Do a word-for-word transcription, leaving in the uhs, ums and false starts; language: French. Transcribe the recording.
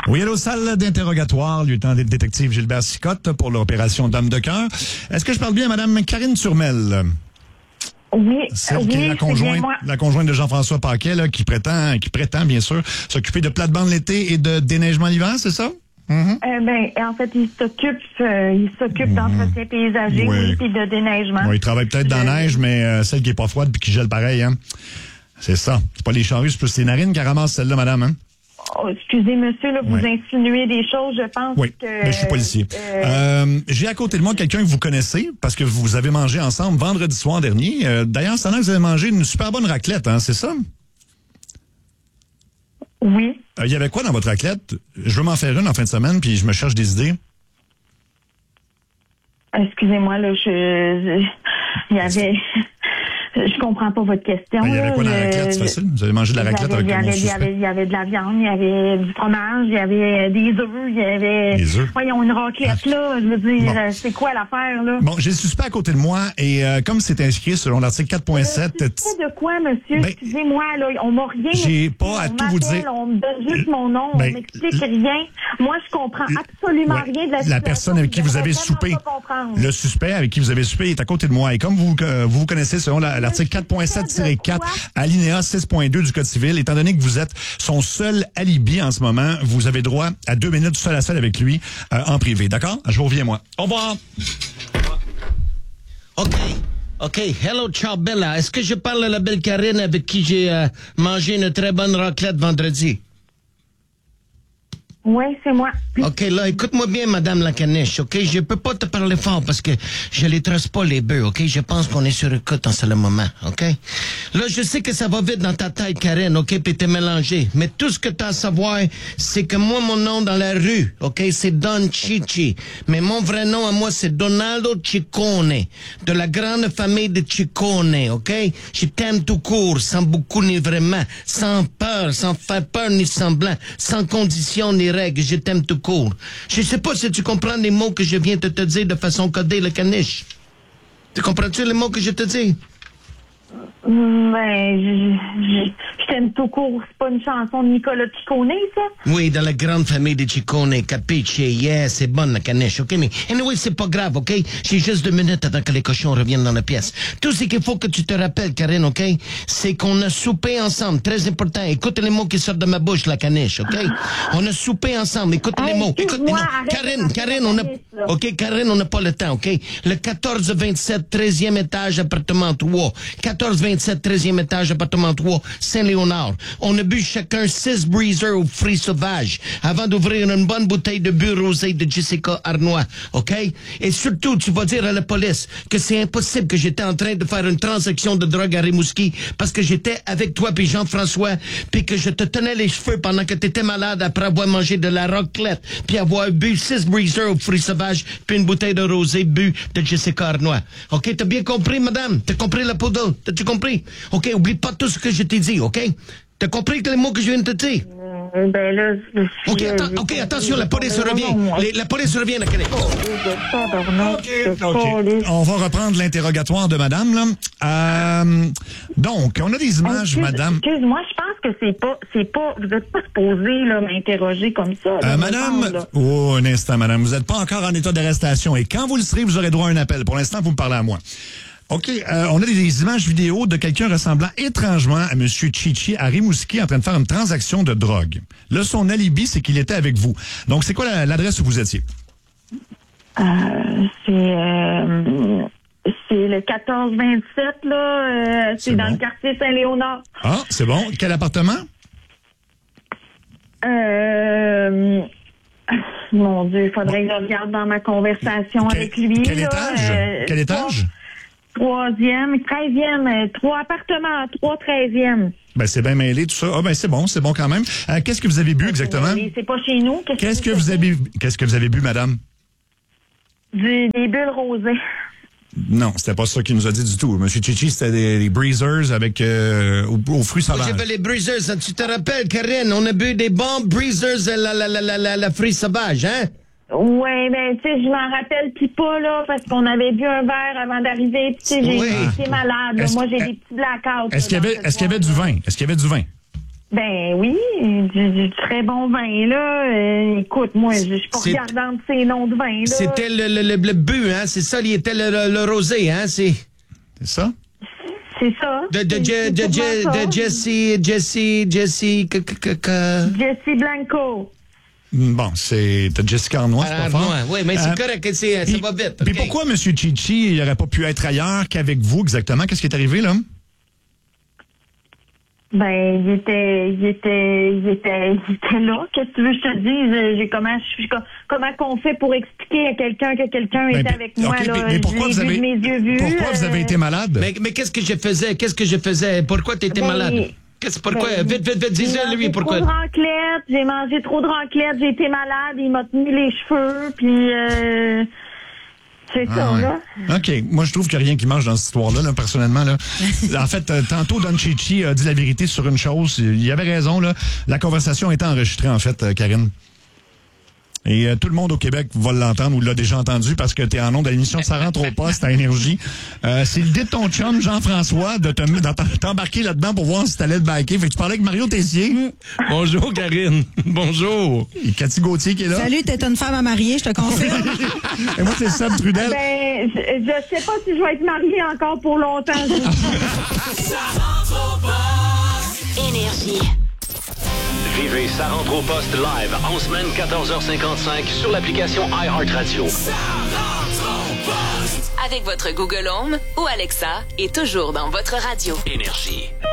Oui, allô, salle d'interrogatoire, lieutenant détective Gilbert Sicotte pour l'opération Dame de cœur. Est-ce que je parle bien à Mme Karine Turmel? Oui, Celle oui, qui est la conjointe, c'est bien moi. la conjointe de Jean-François Paquet, là, qui prétend, qui prétend, bien sûr, s'occuper de plate-bande l'été et de déneigement l'hiver, c'est ça? Mm-hmm. Euh, ben, en fait, il s'occupe, euh, il s'occupe mm-hmm. d'entretien paysager, oui, puis de déneigement. Oui, il travaille peut-être dans la neige, mais euh, celle qui est pas froide puis qui gèle pareil, hein. C'est ça. C'est pas les charrues, c'est plus les narines qui ramassent celle-là, madame, hein. Oh, excusez, monsieur, là, vous ouais. insinuez des choses, je pense oui, que... Oui, mais je suis policier. Euh, euh, j'ai à côté de moi quelqu'un que vous connaissez, parce que vous avez mangé ensemble vendredi soir dernier. Euh, d'ailleurs, c'est là que vous avez mangé une super bonne raclette, hein, c'est ça? Oui. Il euh, y avait quoi dans votre raclette? Je veux m'en faire une en fin de semaine, puis je me cherche des idées. Excusez-moi, là, je... Il y avait... Je comprends pas votre question. Il y avait quoi dans la raclette, c'est facile? Vous avez mangé de la raclette avec mon suspect? Il y avait de la viande, il y avait du fromage, il y avait des œufs, il y avait... Des œufs? Voyons, une raclette, là. Je veux dire, bon. C'est quoi l'affaire, là? Bon, j'ai le suspect à côté de moi et euh, comme c'est inscrit selon l'article quatre point sept... Le suspect de quoi, monsieur? Ben, excusez-moi, là. On m'a rien J'ai pas à tout vous dire. On me donne juste mon nom, ben, on m'explique rien. Moi, je comprends absolument ouais, rien de la situation. La personne avec qui vous avez soupé, le suspect avec qui vous avez soupé est à côté de moi. Et comme vous euh, vous, vous connaissez selon la, l'article quatre point sept tiret quatre, alinéa six point deux du Code civil, étant donné que vous êtes son seul alibi en ce moment, vous avez droit à deux minutes seul à seul avec lui euh, en privé. D'accord? Je vous reviens, moi. Au revoir. OK. OK. Hello, ciao, Bella. Est-ce que je parle à la belle Karine avec qui j'ai euh, mangé une très bonne raclette vendredi? Oui, c'est moi. OK, là, écoute-moi bien, Madame la Caniche, OK? Je peux pas te parler fort parce que je les trace pas, les bœufs, OK? Je pense qu'on est sur écoute en ce moment, OK? Là, je sais que ça va vite dans ta tête, Karine, OK? Puis t'es mélangé. Mais tout ce que t'as à savoir, c'est que moi, mon nom dans la rue, OK? C'est Don Chichi. Mais mon vrai nom à moi, c'est Donaldo Ciccone. De la grande famille de Ciccone, OK? Je t'aime tout court, sans beaucoup ni vraiment, sans peur, sans faire peur ni semblant, sans condition ni règles, je t'aime tout court. Je sais pas si tu comprends les mots que je viens de te dire de façon codée, le caniche. Tu comprends-tu les mots que je te dis? Ben, je, je, je t'aime tout court. C'est pas une chanson de Nicolas Ciccone, ça? Oui, dans la grande famille de Ciccone, capiche? Yeah, c'est bonne la caniche, OK? Mais anyway, c'est pas grave, OK? J'ai juste deux minutes avant que les cochons reviennent dans la pièce. Tout ce qu'il faut que tu te rappelles, Karine, OK? C'est qu'on a soupé ensemble. Très important. Écoute les mots qui sortent de ma bouche, la caniche, OK? On a soupé ensemble. Écoute hey, les mots. Écoute les mots. Karine, Karine, on a... OK, Karine, on n'a pas le temps, OK? Le quatorze vingt-sept, treizième étage, appartement trois. quatorze vingt-sept, treizième étage, appartement trois, Saint-Léonard. On a bu chacun six breezers aux fruits sauvages avant d'ouvrir une bonne bouteille de bu rosé de Jessica Arnois, OK? Et surtout, tu vas dire à la police que c'est impossible que j'étais en train de faire une transaction de drogue à Rimouski parce que j'étais avec toi puis Jean-François puis que je te tenais les cheveux pendant que t'étais malade après avoir mangé de la raclette puis avoir bu six breezers aux fruits sauvages puis une bouteille de rosé bu de Jessica Arnois. OK? T'as bien compris, madame? T'as compris la poudre? T'as-tu compris? OK, oublie pas tout ce que je t'ai dit, OK? T'as compris les mots que je viens de te dire? Euh, ben là, je, OK, atten- OK, attention, la police revient. Les, la police revient, la Québec. OK, OK. On va reprendre l'interrogatoire de madame, là. Euh, donc, on a des images, Excuse, madame. Excuse-moi, je pense que c'est pas, c'est pas, vous êtes pas supposé, là, m'interroger comme ça. Là, euh, madame, semble, oh, un instant, madame. Vous n'êtes pas encore en état d'arrestation. Et quand vous le serez, vous aurez droit à un appel. Pour l'instant, vous me parlez à moi. OK, euh, on a des, des images vidéo de quelqu'un ressemblant étrangement à M. Chichi à Rimouski en train de faire une transaction de drogue. Là, son alibi, c'est qu'il était avec vous. Donc, c'est quoi la, l'adresse où vous étiez? Euh, c'est, euh, c'est le quatorze vingt-sept, là. Euh, c'est, c'est dans bon. Le quartier Saint-Léonard. Ah, c'est bon. Quel appartement? Euh... Mon Dieu, il faudrait bon. que je regarde dans ma conversation Quel, avec lui. Quel là, étage? Euh, quel étage? Troisième, treizième, euh, trois appartements, trois treizième. Ben, c'est bien mêlé, tout ça. Ah, ben, c'est bon, c'est bon quand même. Euh, qu'est-ce que vous avez bu exactement? C'est, c'est pas chez nous. Qu'est-ce, qu'est-ce que, que vous avez, qu'est-ce que vous avez bu, madame? Du, des bulles rosées. Non, c'était pas ça qu'il nous a dit du tout. Monsieur Chichi, c'était des, des breezers avec euh, aux, aux fruits sauvages. J'ai fait les breezers. Tu te rappelles, Karine, on a bu des bons breezers à la, la, la, la, la, la fruits sauvages, hein? Ouais, ben, tu sais, je m'en rappelle plus pas, là, parce qu'on avait bu un verre avant d'arriver, tu sais, j'ai oui. été malade, là. Moi, j'ai des petits blackouts. Est-ce qu'il y avait, est-ce qu'il y avait du vin? Est-ce qu'il y avait du vin? Ben oui, du, du très bon vin, là. Euh, écoute, moi, je suis pas regardante ces noms de vin, là. C'était le, le, le, le but, hein? C'est ça, il était le, le, le rosé, hein? C'est... C'est ça? C'est ça. De, de, c'est, de, c'est de, de, de Jesse, Jesse, Jesse, que, que, que, que... Jesse Blanco. Bon, c'est t'as Jessica Arnois, c'est pas fort. Oui, mais c'est euh, correct, c'est, pis, ça va vite. Puis okay. Pourquoi M. Chichi, il n'aurait pas pu être ailleurs qu'avec vous exactement? Qu'est-ce qui est arrivé, là? Ben, il était, il était, il était, il était là. Qu'est-ce que tu veux que je te dise? J'ai comment, je, comment qu'on fait pour expliquer à quelqu'un que quelqu'un ben, était avec moi, okay, là? Mais, mais pourquoi vous avez, mes yeux vus, pourquoi vous avez été malade? Mais, mais qu'est-ce que je faisais? Qu'est-ce que je faisais? Pourquoi tu étais ben, malade? Qu'est-ce, pourquoi? Ben, vite, vite, vite, dis-le, lui, pourquoi? J'ai mangé trop de raclette, j'ai mangé trop de raclette, j'ai été malade, il m'a tenu les cheveux, puis euh, c'est ah, ça, ouais. là. OK. Moi, je trouve qu'il n'y a rien qui marche dans cette histoire-là, là, personnellement. Là. En fait, euh, tantôt, Don Chichi a dit la vérité sur une chose. Il avait raison, là. La conversation était enregistrée, en fait, euh, Karine. Et euh, tout le monde au Québec va l'entendre ou l'a déjà entendu parce que t'es en ondes à l'émission de Ça rentre au poste à Énergie. Euh, c'est l'idée de ton chum, Jean-François, de te, t'embarquer là-dedans pour voir si t'allais te baquer. Fait que tu parlais avec Mario Tessier. Mm. Bonjour, Karine. Bonjour. Et Cathy Gauthier qui est là. Salut, t'es une femme à marier, je te confirme. Et moi, c'est Seb Trudel. Ben, je, je sais pas si je vais être mariée encore pour longtemps. Ça rentre au poste. Énergie. Vivez Ça rentre au poste live en semaine quatorze heures cinquante-cinq sur l'application iHeartRadio. Ça rentre au poste. Avec votre Google Home ou Alexa et toujours dans votre radio. Énergie.